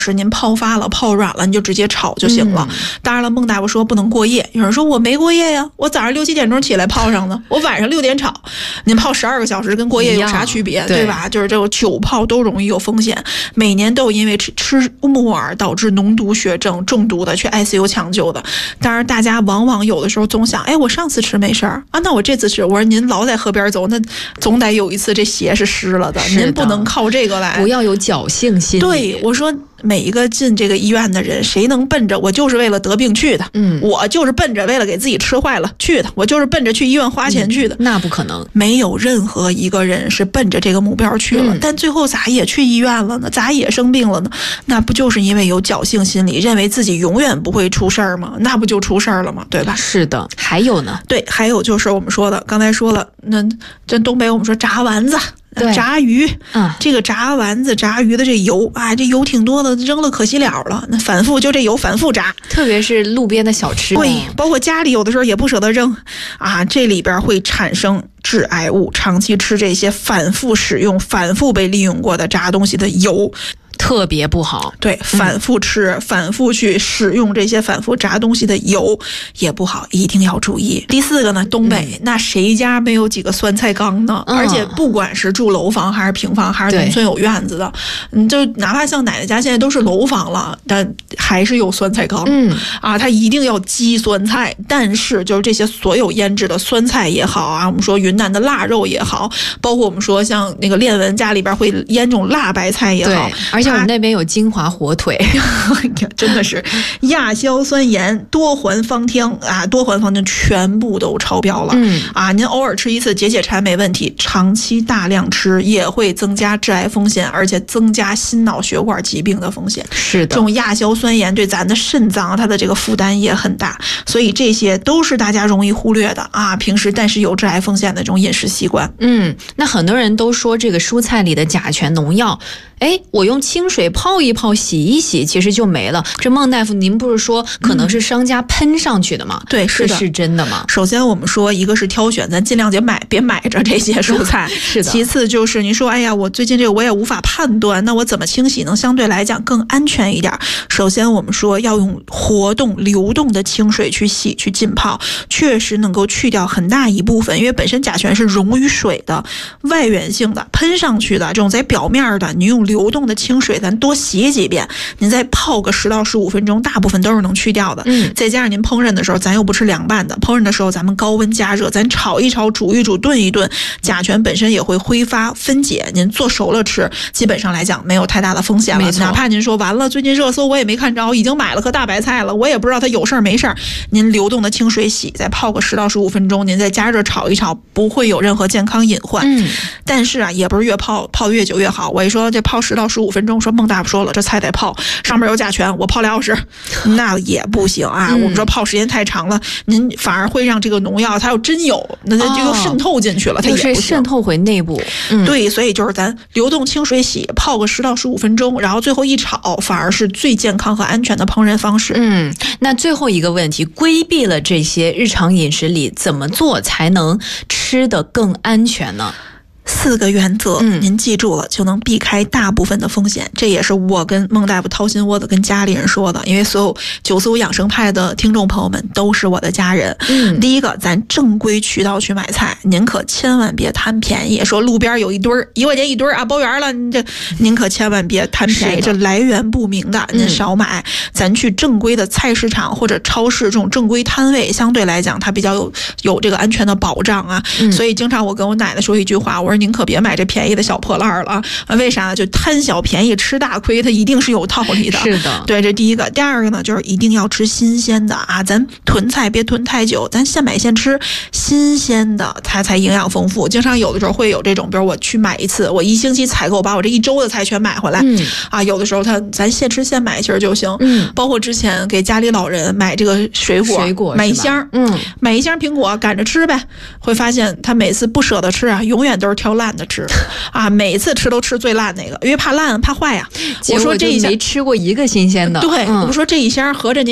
是您泡发了、泡软了，你就直接炒就行了。当然了，孟大夫说不能过夜。有人说我没过夜呀，我早上6、7点钟起来泡上的，我晚上6点炒。您泡12个小时跟过夜有啥区别？对吧？就是这个久泡都容易有风险。每年都有因为吃木耳导致脓毒血症中毒的去 ICU 抢救的。当然，大家往往有的时候总想，哎，我上次吃没事儿啊，那我这次吃，我说您老在河边走，那总得有一次这鞋是湿了的，您不能靠这个来， 不要有侥幸心理。 对，我说每一个进这个医院的人，谁能奔着我就是为了得病去的？我就是奔着为了给自己吃坏了去的，我就是奔着去医院花钱去的。 那不可能， 没有任何一个人是奔着这个目标去了。但最后咋也去医院了呢？咋也生病了呢？那不就是因为有侥幸心理，认为自己永远不会出事儿吗？那不就出事儿了吗？对吧？ 是的。还有呢？ 对，还有就是我们说的，刚才说了，那这东北我们说炸丸子。炸鱼，这个炸丸子、炸鱼的这油啊，这油挺多的，扔了可惜了了。那反复就这油反复炸， 特别是路边的小吃， 对，包括家里有的时候也不舍得扔啊，这里边会产生致癌物。长期吃这些反复使用、反复被利用过的炸东西的油， 特别不好。 对，反复吃、反复去使用这些反复炸东西的油也不好，一定要注意。第4个呢，东北那谁家没有几个酸菜缸呢？而且不管是住楼房还是平房还是农村有院子的，就哪怕像奶奶家现在都是楼房了，但还是有酸菜缸。它一定要积酸菜。但是就是这些所有腌制的酸菜也好啊，我们说云南的腊肉也好，包括我们说像那个练文家里边会腌这种辣白菜也好， 而且我们那边有金华火腿， 真的是亚硝酸盐、多环芳烃啊，多环芳烃全部都超标了。您偶尔吃一次解解馋没问题，长期大量吃也会增加致癌风险，而且增加心脑血管疾病的风险。 是的， 这种亚硝酸盐对咱的肾脏它的这个负担也很大，所以这些都是大家容易忽略的啊。平时但是有致癌风险的这种饮食习惯。 那很多人都说这个蔬菜里的甲醛农药，我用清水泡一泡、洗一洗，其实就没了。这孟大夫，您不是说可能是商家喷上去的吗？ 对，是的， 是真的吗？ 首先我们说，一个是挑选，咱尽量别买着这些蔬菜。 是的。 其次就是您说，哎呀，我最近这个我也无法判断，那我怎么清洗能相对来讲更安全一点？首先我们说要用活动、流动的清水去洗、去浸泡，确实能够去掉很大一部分，因为本身甲醛是溶于水的，外源性的喷上去的这种在表面的，你用流动的清水咱多洗几遍，您再泡个10到15分钟，大部分都是能去掉的。再加上您烹饪的时候，咱又不吃凉拌的，烹饪的时候咱们高温加热，咱炒一炒、煮一煮、炖一炖，甲醛本身也会挥发分解，您做熟了吃，基本上来讲没有太大的风险了。哪怕您说完了，最近热搜我也没看着，已经买了颗大白菜了，我也不知道它有事儿没事儿，您流动的清水洗，再泡个10到15分钟，您再加热炒一炒，不会有任何健康隐患。但是啊，也不是越泡越久越好。我一说这泡10到15分钟，说孟大夫说了，这菜得泡，上面有甲醛，我泡2小时，那也不行啊。我们说泡时间太长了，您反而会让这个农药它又真有，那就又渗透进去了，它也不行， 渗透回内部。 对，所以就是咱流动清水洗，泡个10到15分钟，然后最后一炒，反而是最健康和安全的烹饪方式。 那最后一个问题，规避了这些日常饮食里，怎么做才能吃得更安全呢 ？4个原则，您记住了就能避开大部分的风险。这也是我跟孟大夫掏心窝子跟家里人说的，因为所有945养生派的听众朋友们都是我的家人。第一个，咱正规渠道去买菜，您可千万别贪便宜，说路边有一堆1块钱一堆啊，包圆了，您可千万别贪便宜，这来源不明的您少买。咱去正规的菜市场或者超市这种正规摊位，相对来讲它比较有这个安全的保障啊。所以经常我跟我奶奶说一句话，我说您可别买这便宜的小破烂了啊！为啥？就贪小便宜吃大亏，它一定是有道理的。 是的， 对，这第一个。第二个呢，就是一定要吃新鲜的啊！咱囤菜别囤太久，咱现买现吃，新鲜的它才营养丰富。经常有的时候会有这种，比如我去买一次，我1星期采购，把我这1周的菜全买回来。啊，有的时候咱现吃现买其实就行。包括之前给家里老人买这个水果买一箱，买一箱苹果赶着吃呗，会发现他每次不舍得吃啊，永远都是挑烂的吃啊，每次吃都吃最烂那个，因为怕烂怕坏呀。我说这一箱没吃过一个新鲜的。 对，我说这一箱合着您